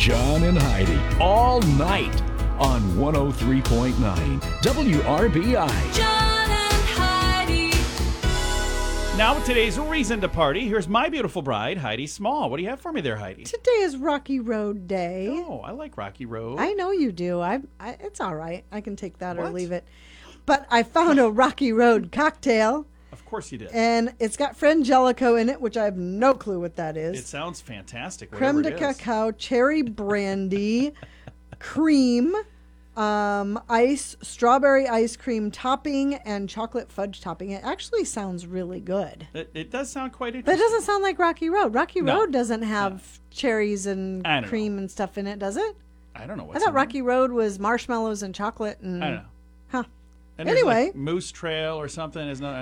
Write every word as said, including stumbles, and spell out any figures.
John and Heidi all night on one oh three point nine W R B I. John and Heidi. Now with today's reason to party, here's my beautiful bride, Heidi Small. What do you have for me there, Heidi? Today is Rocky Road Day. Oh, I like Rocky Road. I know you do. I, I It's all right. I can take that or What? leave it. But I found a Rocky Road cocktail, Of course you did. and it's got Frangelico in it, which I have no clue what that is. It sounds fantastic. Creme whatever de it is. cacao, cherry brandy, cream, um, ice, strawberry ice cream topping, and chocolate fudge topping. It actually sounds really good. It, it does sound quite But it interesting. doesn't sound like Rocky Road. Rocky No. Road doesn't have cherries and I don't cream and stuff in it, does it? I don't know I what's thought in there. Rocky Road was marshmarshmallows and chocolate and I don't know. huh. And there's, like, Anyway. Moose Trail or something is not.